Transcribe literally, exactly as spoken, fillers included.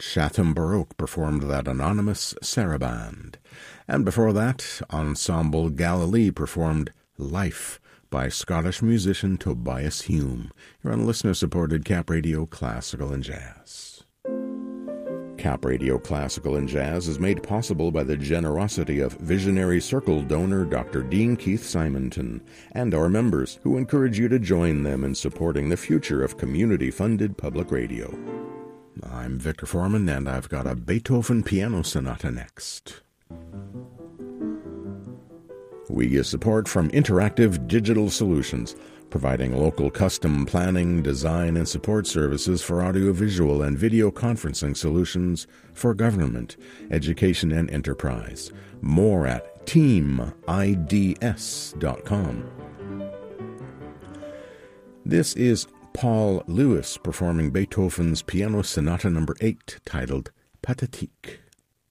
Chatham Baroque performed that anonymous Saraband. And before that, Ensemble Galilee performed Life by Scottish musician Tobias Hume. You're on listener-supported Cap Radio Classical and Jazz. Cap Radio Classical and Jazz is made possible by the generosity of Visionary Circle donor Doctor Dean Keith Simonton and our members, who encourage you to join them in supporting the future of community-funded public radio. I'm Victor Foreman, and I've got a Beethoven Piano Sonata next. We get support from Interactive Digital Solutions, providing local custom planning, design, and support services for audiovisual and video conferencing solutions for government, education, and enterprise. More at team I D S dot com. This is Paul Lewis performing Beethoven's Piano Sonata number eight, titled Pathétique.